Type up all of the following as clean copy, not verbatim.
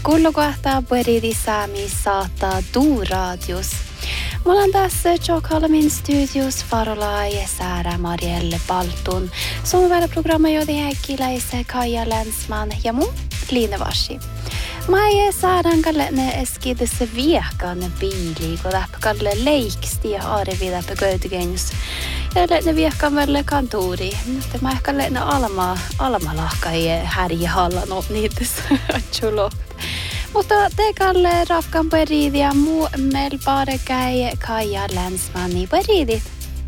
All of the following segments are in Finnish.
Kullukohtaa pueridi saami saattaa Duuradius. Mulla on tässä Jokhalmin studios Farola ja Saara Marielle Paltun. Suomalainen jodi häkkiläisen Kaija Länsman ja mun Line Vashi. Mä ei saadaan kallenne eskidessä viekkaan biili, kun läppäkalle leiksti ja aarevii läppä köytykennys. Ja lenne viekkaan välle kantuuri. Mutta mä ehkä lenne alma lahkai häri hallan niitäs atsulo. Mutta te kalle rafkan periidi ja muu meil bare käy Kaija Länsmani periidit.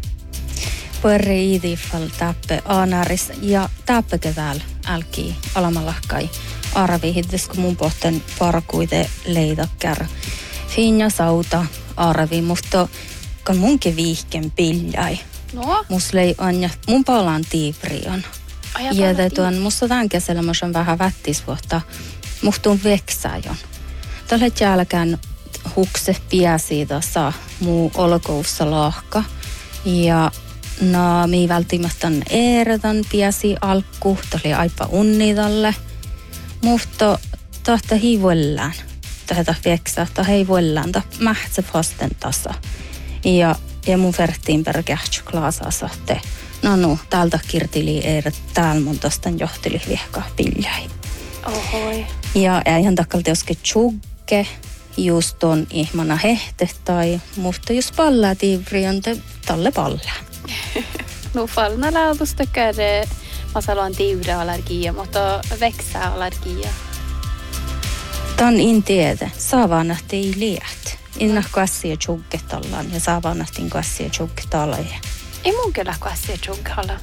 Periidi fal tappe anaris ja tappeke täällä älki alamalahkai. Arvihiddes kun mun pohten parkuide leidakkär. Finja sauta arvi, mutta kan munkin viihken piljai. No? Mus lei anja, mun palaan tiiprion. Ja tuon musta tämän kesällä mä on vähän vättisvuotta. Muhtuun veksääjon. Tällä jälkeen hukse piäsi tässä muu olkoussa lahka. Ja mi välttämättä eeretan piäsi alkku. Tämä oli aipa unnidalle. Mutta tahta hiivuellään. Tahta veksää, tahta hiivuellään. Tahta mähtsä fasten tasa. Ja mun vertiin per kähtsy klaasassa, että no, täältä kirtili eeret, täällä mun tostan johteli viehkaa piljai. Ohoi. Ja eihän takkalti joskin tjugge, just on ihmana hehte tai mutta jos pallaa tiivrion, te talle pallaa. No falna lautusta käde, mä sanon tiivriallergia, mutta veksää allergia. Tän in tiedä, saavanahti ei liät. Innahko asia tjuggetallaan ja saavanahtinko asia tjuggetallaan. Ei mun kyllä asia tjuggalla.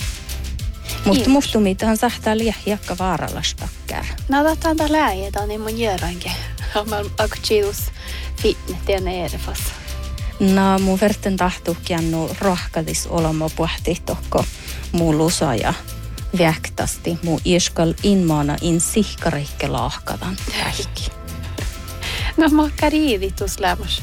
Mutta muhtumiitahan sähtää liähiakka vaaralastakkää. No tätä on tää lääjätä, niin mun jöranke. Mä aktiivus fitnettien erfas. No mun verten tahtuhkiannu rohkadis olema puhti tokko muu lusa ja väktasti muu iskal inmaana in sihkarikke lahkadan päikki. No makka riivitus lämmös.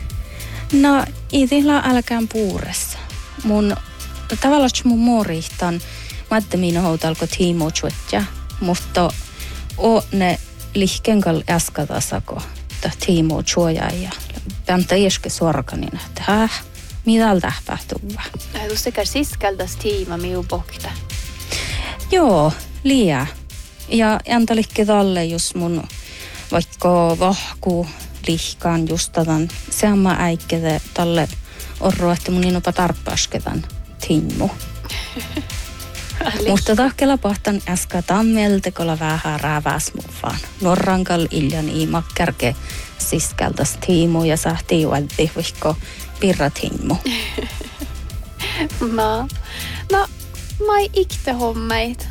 No itillä älkään puuressa. Tavallaan mun morihtan Matte minä houtalko tiimo tjuetja, mutta ne lihkenkal äskatasako ta tiimo tjuoja ja päntä eske sorkanin, että mitä tapahtuu? Du sekä siskeltäs tiima miu pokta. Joo, liian. Ja anta likke talle just mun vaikka vahku lihkaan just tämän seamma äikkede talle orro, että mun inopa tarppasketan tiimo. Mutta tahkella pahtan äsken tammelta, kun vähän rääväs muffaan. Norrankal iljan iimakkärke siskältäs tiimu ja sahti juolti vihko pirratiimu. No, mä ei ikte hommeit.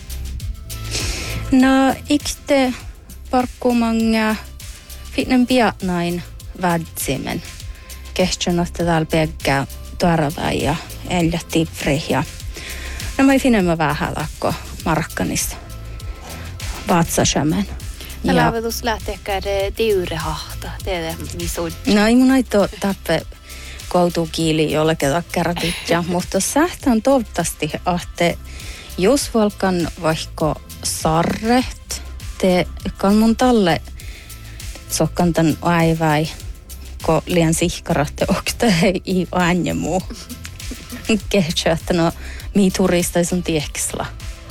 No, ikte parkkumanga fitnen piatnain vädzimen. Kehtsön, että täällä pekkää tuoravaa ja eljätti frihja. No mä ei finemmä vähän lakko markkanissa vatsasämän. Ja lähtötus lähteekään tiurehahta, teille misun. No ei mun aito tappe koutuu kiili jollekin takkeratitja, mutta sähtään toivottavasti, että jos valkan vaikka sarret, te kan mun talle sokkan tän aiväi, kun liian sihkaratte okta ei ääne muu. Kehtsä, että no mii turistai sun tieksla.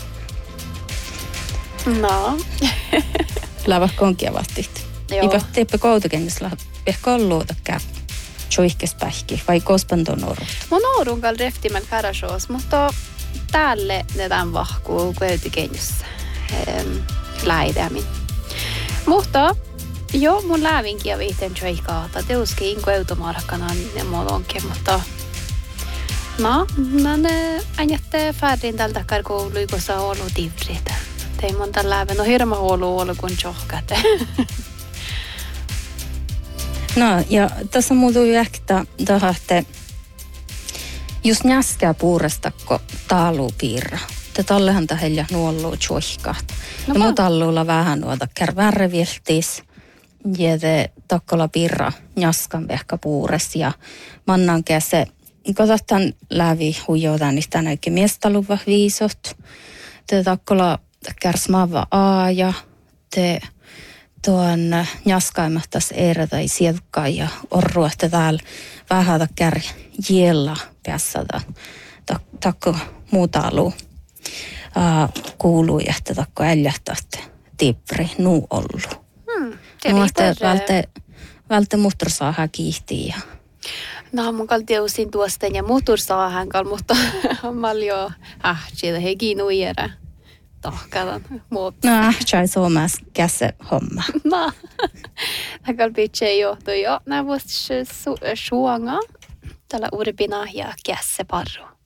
No. Läväkö onkin avattit. Joo. Ipa teepä koutukennysla. Ehkä on luotakään. Tjoihkes pähki. Vai kospanto norut? Mä norun kall reftimän karashoos, mutta tälle ne tämän vahkuu koutukennyssä. Läidämin. Mutta joo, mun lävinkin ja viihteen tjoihkaata. Teuskin koutumarkkanan ja mulla onkin, mutta no, ne äänjätte färrin tältä karkoului, kun saa ollut ivrit. Tei monta läven. No hirma ollut kun tjohkat. No, ja tässä muutuu jäktä tähän, että just näskää puurestako taalupiirra. Te tallehan tähellä nuolluu tjoihkaat. No, ja mun talluulla vähän nuolta kärvärreviltis. Ja te takkola piirra näskan vehkä puures. Ja mannan käse. Katsotaan läpi huijotaan niistä näikin miestaluva viisot. Te takkola kärsmaava aaja. Te tuon jaskaimahtas erätä sieltä ja orru, että täällä vähän kär jella päässä takko muuta aluu kuuluu, että takko äljähtätte tippri nuu ollut. Nuotte välte muhtor saa kiihtiä. No, mun kaltiusin tuosten ja muhtor saa hänkal, mutta maljo siitä heki nuijera. Tohkalan. No, tjai suomas käse homma. No, hänkal pitse johto jo. Nää vuosi suonga. Tällä urpina ja käse parru.